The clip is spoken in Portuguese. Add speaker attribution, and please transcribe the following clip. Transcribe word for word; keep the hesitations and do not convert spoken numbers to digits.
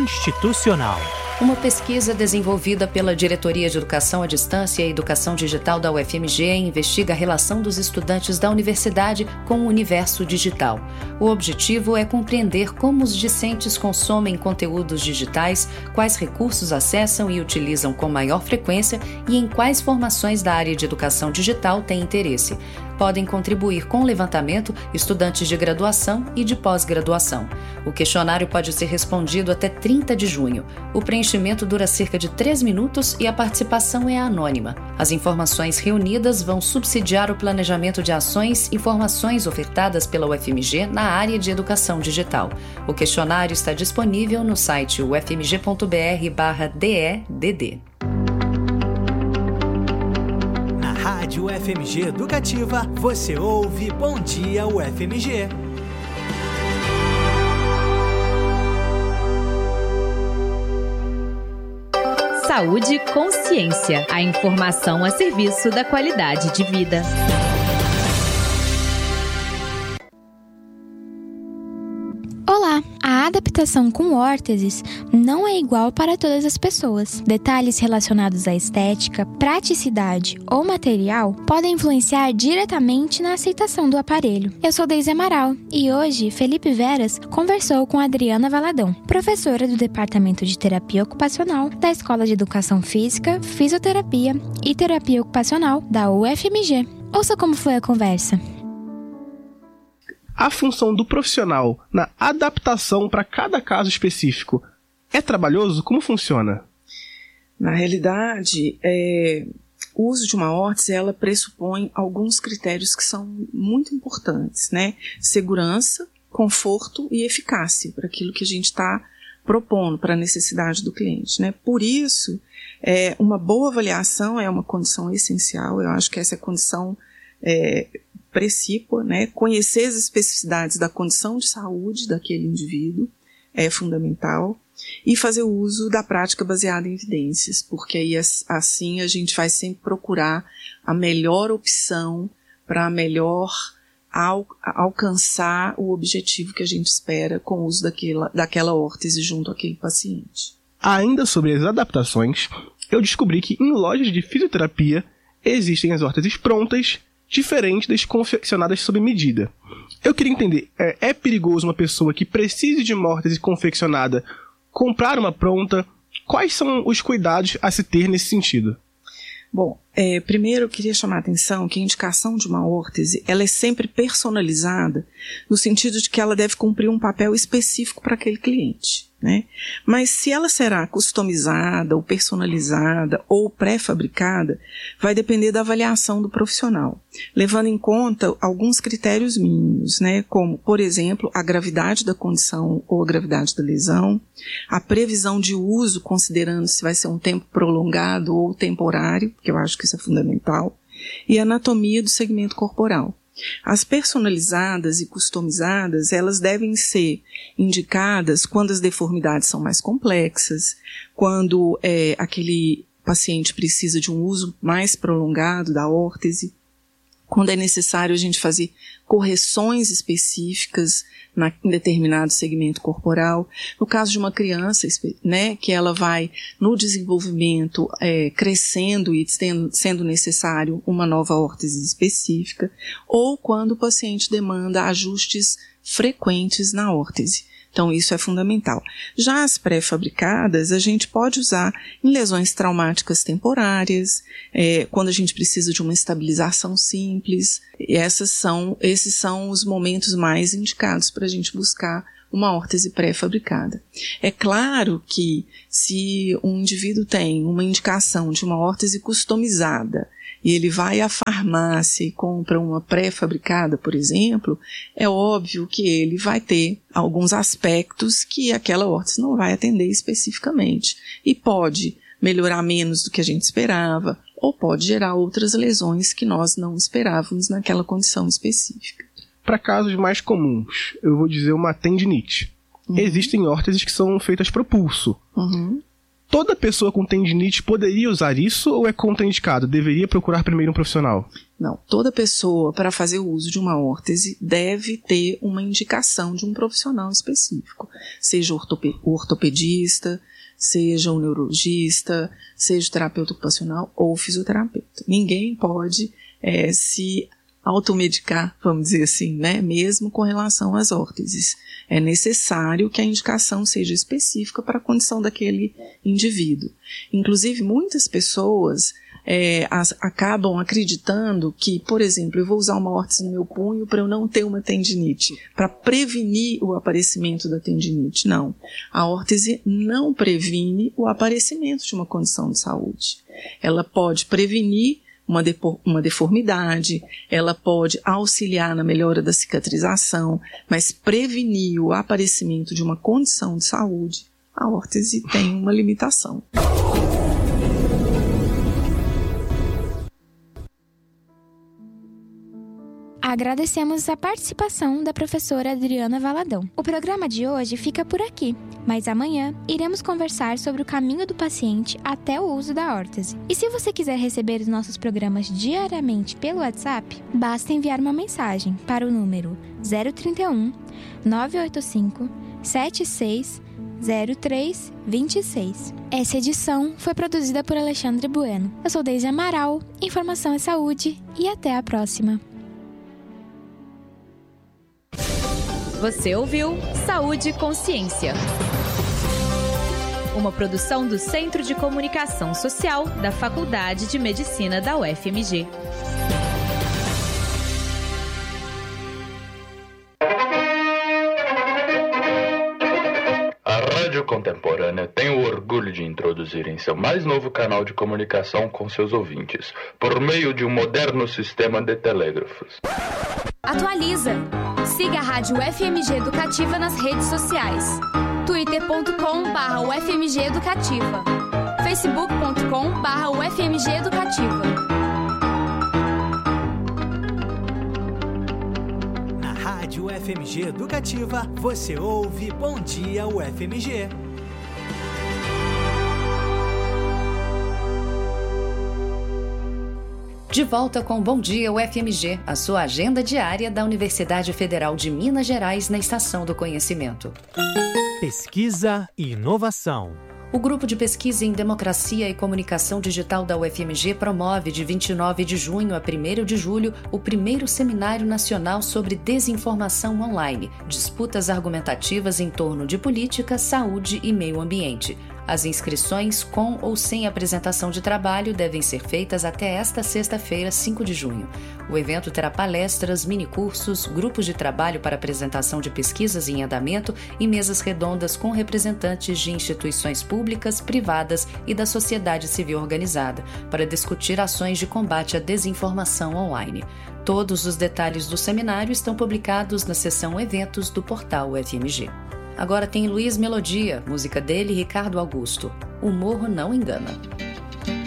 Speaker 1: institucional.
Speaker 2: Uma pesquisa desenvolvida pela Diretoria de Educação à Distância e Educação Digital da U F M G investiga a relação dos estudantes da universidade com o universo digital. O objetivo é compreender como os discentes consomem conteúdos digitais, quais recursos acessam e utilizam com maior frequência e em quais formações da área de educação digital têm interesse. Podem contribuir com o levantamento estudantes de graduação e de pós-graduação. O questionário pode ser respondido até trinta de junho. O preenchimento dura cerca de três minutos e a participação é anônima. As informações reunidas vão subsidiar o planejamento de ações e formações ofertadas pela U F M G na área de educação digital. O questionário está disponível no site u f m g ponto b r barra d e d d.
Speaker 1: Rádio U F M G Educativa, você ouve Bom Dia U F M G.
Speaker 3: Saúde e consciência, a informação a serviço da qualidade de vida.
Speaker 4: Olá! A adaptação com órteses não é igual para todas as pessoas. Detalhes relacionados à estética, praticidade ou material podem influenciar diretamente na aceitação do aparelho. Eu sou Deise Amaral e hoje Felipe Veras conversou com Adriana Valadão, professora do Departamento de Terapia Ocupacional da Escola de Educação Física, Fisioterapia e Terapia Ocupacional da U F M G. Ouça como foi a conversa.
Speaker 5: A função do profissional na adaptação para cada caso específico é trabalhoso? Como funciona?
Speaker 6: Na realidade, é, o uso de uma órtese, ela pressupõe alguns critérios que são muito importantes, né? Segurança, conforto e eficácia para aquilo que a gente está propondo, para a necessidade do cliente, né? Por isso, é, uma boa avaliação é uma condição essencial. Eu acho que essa é a condição é, precípua, né? Conhecer as especificidades da condição de saúde daquele indivíduo é fundamental, e fazer o uso da prática baseada em evidências, porque aí assim a gente vai sempre procurar a melhor opção para melhor al- alcançar o objetivo que a gente espera com o uso daquela, daquela órtese junto àquele paciente.
Speaker 5: Ainda sobre as adaptações, eu descobri que em lojas de fisioterapia existem as órteses prontas, diferente das confeccionadas sob medida. Eu queria entender, é, é perigoso uma pessoa que precise de uma órtese confeccionada comprar uma pronta? Quais são os cuidados a se ter nesse sentido?
Speaker 6: Bom, é, primeiro eu queria chamar a atenção que a indicação de uma órtese, ela é sempre personalizada, no sentido de que ela deve cumprir um papel específico para aquele cliente, né? Mas se ela será customizada, ou personalizada, ou pré-fabricada, vai depender da avaliação do profissional, levando em conta alguns critérios mínimos, né? Como, por exemplo, a gravidade da condição ou a gravidade da lesão, a previsão de uso, considerando se vai ser um tempo prolongado ou temporário, que eu acho que isso é fundamental, e a anatomia do segmento corporal. As personalizadas e customizadas, elas devem ser indicadas quando as deformidades são mais complexas, quando é, aquele paciente precisa de um uso mais prolongado da órtese, quando é necessário a gente fazer correções específicas na, em determinado segmento corporal. No caso de uma criança, né, que ela vai no desenvolvimento é, crescendo e sendo, sendo necessário uma nova órtese específica, ou quando o paciente demanda ajustes frequentes na órtese. Então, isso é fundamental. Já as pré-fabricadas, a gente pode usar em lesões traumáticas temporárias, é, quando a gente precisa de uma estabilização simples. E essas são, esses são os momentos mais indicados para a gente buscar uma órtese pré-fabricada. É claro que se um indivíduo tem uma indicação de uma órtese customizada, e ele vai à farmácia e compra uma pré-fabricada, por exemplo, é óbvio que ele vai ter alguns aspectos que aquela órtese não vai atender especificamente. E pode melhorar menos do que a gente esperava, ou pode gerar outras lesões que nós não esperávamos naquela condição específica.
Speaker 5: Para casos mais comuns, eu vou dizer uma tendinite. Uhum. Existem órteses que são feitas pro pulso.
Speaker 6: Uhum.
Speaker 5: Toda pessoa com tendinite poderia usar isso ou é contraindicado? Deveria procurar primeiro um profissional?
Speaker 6: Não, toda pessoa, para fazer o uso de uma órtese, deve ter uma indicação de um profissional específico, seja o ortope- o ortopedista, seja o neurologista, seja o terapeuta ocupacional ou o fisioterapeuta. Ninguém pode é, se automedicar, vamos dizer assim, né, mesmo com relação às órteses. É necessário que a indicação seja específica para a condição daquele indivíduo. Inclusive, muitas pessoas é, as, acabam acreditando que, por exemplo, eu vou usar uma órtese no meu punho para eu não ter uma tendinite, para prevenir o aparecimento da tendinite. Não. A órtese não previne o aparecimento de uma condição de saúde. Ela pode prevenir Uma, depo- uma deformidade, ela pode auxiliar na melhora da cicatrização, mas prevenir o aparecimento de uma condição de saúde, a órtese tem uma limitação.
Speaker 4: Agradecemos a participação da professora Adriana Valadão. O programa de hoje fica por aqui, mas amanhã iremos conversar sobre o caminho do paciente até o uso da órtese. E se você quiser receber os nossos programas diariamente pelo WhatsApp, basta enviar uma mensagem para o número zero trinta e um, nove oito cinco, sete seis zero três dois seis. Essa edição foi produzida por Alexandre Bueno. Eu sou Deise Amaral, informação é saúde e até a próxima.
Speaker 3: Você ouviu Saúde e Consciência, uma produção do Centro de Comunicação Social da Faculdade de Medicina da U F M G.
Speaker 7: A Rádio Contemporânea tem o orgulho de introduzir em seu mais novo canal de comunicação com seus ouvintes, por meio de um moderno sistema de telégrafos.
Speaker 8: Atualiza! Siga a Rádio U F M G Educativa nas redes sociais. twitter ponto com barra U F M G Educativa. facebook ponto com barra U F M G Educativa.
Speaker 1: Na Rádio U F M G Educativa, você ouve Bom Dia U F M G.
Speaker 2: De volta com Bom Dia U F M G, a sua agenda diária da Universidade Federal de Minas Gerais na Estação do Conhecimento.
Speaker 1: Pesquisa e inovação.
Speaker 2: O Grupo de Pesquisa em Democracia e Comunicação Digital da U F M G promove de vinte e nove de junho a primeiro de julho o primeiro Seminário Nacional sobre Desinformação Online, disputas argumentativas em torno de política, saúde e meio ambiente. As inscrições, com ou sem apresentação de trabalho, devem ser feitas até esta sexta-feira, cinco de junho. O evento terá palestras, minicursos, grupos de trabalho para apresentação de pesquisas em andamento e mesas redondas com representantes de instituições públicas, privadas e da sociedade civil organizada, para discutir ações de combate à desinformação online. Todos os detalhes do seminário estão publicados na seção Eventos do portal U F M G. Agora tem Luiz Melodia, música dele Ricardo Augusto. O Morro Não Engana.